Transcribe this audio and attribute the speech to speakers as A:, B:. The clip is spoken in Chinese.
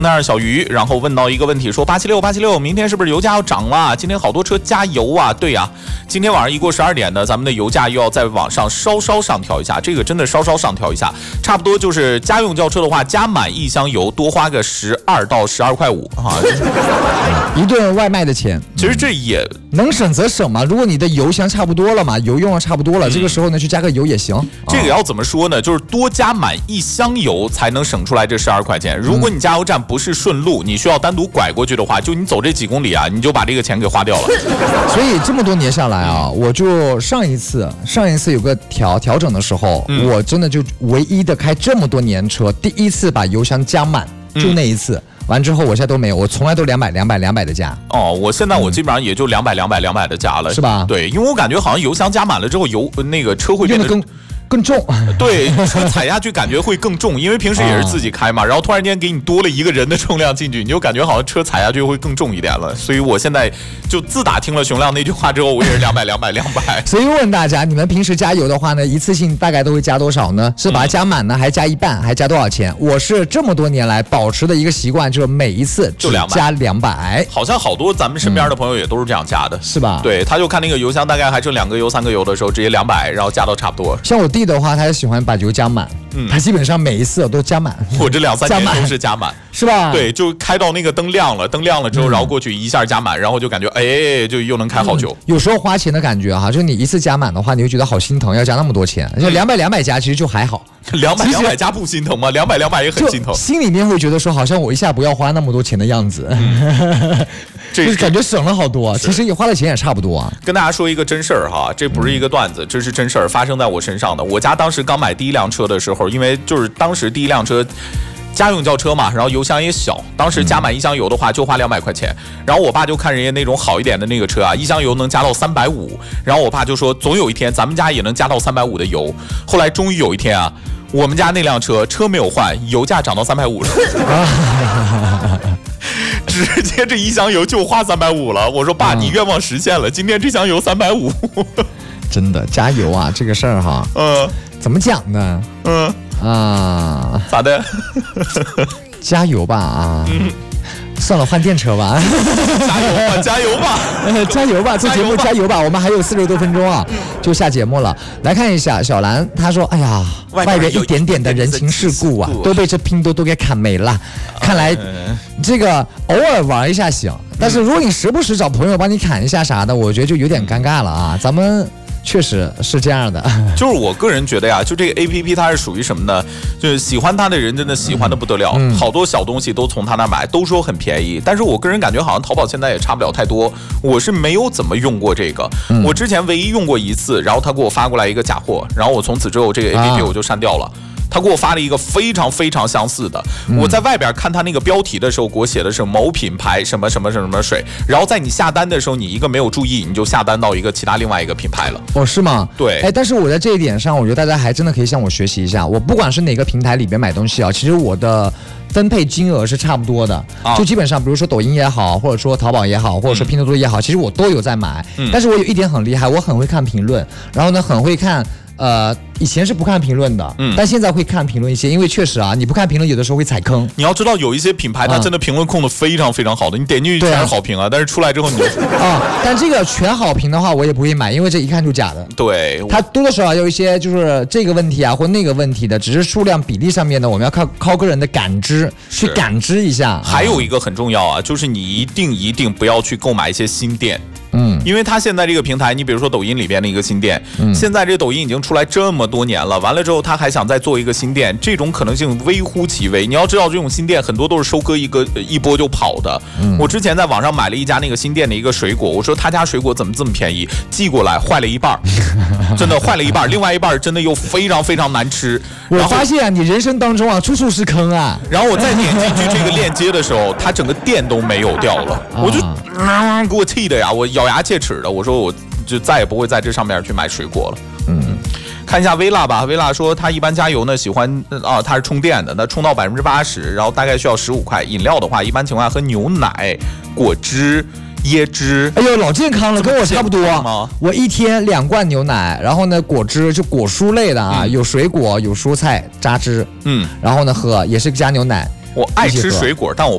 A: 那是小鱼，然后问到一个问题，说876，明天是不是油价要涨了？今天好多车加油啊。对呀，今天晚上一过12点呢，咱们的油价又要再往上稍稍上调一下，这个真的稍稍上调一下，差不多就是家用轿车的话，加满一箱油多花个12到12.5块啊，
B: 一顿外卖的钱。
A: 其实这也
B: 能省则省嘛。如果你的油箱差不多了嘛，油用了差不多了，这个时候呢去加个油也行。
A: 这个要怎么说呢？就是多加满一箱油才能省出来这12块钱。如果你加油站不是顺路，你需要单独拐过去的话，就你走这几公里啊，你就把这个钱给花掉了。
B: 所以这么多年下来啊，我就上一次有个调整的时候，我真的就唯一的开这么多年车，第一次把油箱加满，就那一次。完之后，我现在都没有，我从来都200的加。
A: 哦，我现在基本上也就200的加了，
B: 是吧？
A: 对，因为我感觉好像油箱加满了之后，那个车会变得
B: 更重，
A: 对，车踩下去感觉会更重，因为平时也是自己开嘛，然后突然间给你多了一个人的重量进去，你就感觉好像车踩下去会更重一点了。所以我现在就自打听了熊亮那句话之后，我也是200。
B: 所以问大家，你们平时加油的话呢，一次性大概都会加多少呢？是把它加满呢，还加一半，还加多少钱？我是这么多年来保持的一个习惯，就是每一次只加200。
A: 好像好多咱们身边的朋友也都是这样加的，
B: 是吧？
A: 对，他就看那个油箱大概还剩2个油、3个油的时候，直接200，然后加到差不多。
B: 像我弟的话，他喜欢把油加满，他基本上每一次都加满。
A: 我这2、3年都是加满，
B: 是吧？
A: 对，就开到那个灯亮了之后，然后过去一下加满，然后就感觉就又能开好久。
B: 有时候花钱的感觉哈，就是你一次加满的话，你会觉得好心疼，要加那么多钱。而且200加其实就还好
A: ，200加不心疼吗？200也很心疼，
B: 心里面会觉得说好像我一下不要花那么多钱的样子。就是感觉省了好多，其实也花的钱也差不多啊。
A: 跟大家说一个真事儿哈，这不是一个段子，这是真事儿，发生在我身上的。我家当时刚买第一辆车的时候，因为就是当时第一辆车家用轿车嘛，然后油箱也小，当时加满一箱油的话就花200块钱。然后我爸就看人家那种好一点的那个车啊，一箱油能加到350，然后我爸就说总有一天咱们家也能加到350的油。后来终于有一天啊，我们家那辆车没有换，油价涨到350了。直接这一箱油就花350了。我说爸，你愿望实现了，今天这箱油350。
B: 真的加油啊，这个事儿哈，怎么讲呢？
A: 咋的？
B: 加油吧啊！算了，换电车吧。
A: 加油吧！
B: 加油吧！做节目加油吧！我们还有40多分钟啊，就下节目了。来看一下小兰，她说：“哎呀，外边一点点的人情世故啊，都被这拼多多给砍没了。看来这个偶尔玩一下行，但是如果你时不时找朋友帮你砍一下啥的，我觉得就有点尴尬了啊。咱们。”确实是这样的，
A: 就是我个人觉得呀，就这个 APP 它是属于什么呢？就是喜欢它的人真的喜欢的不得了，好多小东西都从它那买，都说很便宜。但是我个人感觉好像淘宝现在也差不了太多，我是没有怎么用过这个。我之前唯一用过一次，然后他给我发过来一个假货，然后我从此之后这个 APP 我就删掉了。他给我发了一个非常非常相似的，我在外边看他那个标题的时候，给我写的是某品牌什么什么什么水，然后在你下单的时候，你一个没有注意，你就下单到一个另外一个品牌了。
B: 哦，是吗？
A: 对。
B: 但是我在这一点上，我觉得大家还真的可以向我学习一下。我不管是哪个平台里边买东西啊，其实我的分配金额是差不多的，就基本上，比如说抖音也好，或者说淘宝也好，或者说拼多多也好，其实我都有在买。但是我有一点很厉害，我很会看评论，然后呢，很会看。以前是不看评论的，但现在会看评论一些，因为确实啊，你不看评论有的时候会踩坑。
A: 你要知道，有一些品牌它真的评论控的非常非常好的，你点进去全是好评啊，但是出来之后你就
B: 但这个全好评的话，我也不会买，因为这一看就假的。
A: 对，
B: 它多多少少有一些就是这个问题啊或那个问题的，只是数量比例上面呢，我们要靠个人的感知去感知一下。
A: 还有一个很重要啊，就是你一定不要去购买一些新店。因为它现在这个平台，你比如说抖音里边的一个新店，现在这抖音已经出来这么多年了，完了之后他还想再做一个新店，这种可能性微乎其微。你要知道，这种新店很多都是收割一波就跑的。我之前在网上买了一家那个新店的一个水果，我说他家水果怎么这么便宜，寄过来坏了一半，真的坏了一半，另外一半真的又非常非常难吃。
B: 我发现啊，你人生当中啊处处是坑啊。
A: 然后我再点进去这个链接的时候，它整个店都没有掉了，我就给我气的呀，我咬牙切齿的，我说我就再也不会在这上面去买水果了。看一下薇拉吧，薇拉说她一般加油呢喜欢她是充电的，那充到80%，然后大概需要15块。饮料的话，一般情况下喝牛奶、果汁、椰汁。
B: 哎呦，老健康了，跟我差不多吗？我一天2罐牛奶，然后呢果汁就果蔬类的啊，有水果有蔬菜榨汁，然后呢喝也是加牛奶。
A: 我爱吃水果，但我